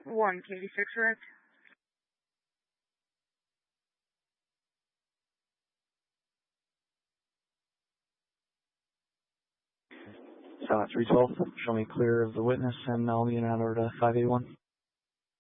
1 Katie 6 correct? Silent 312, show me clear of the witness, and I'll be in order to 581.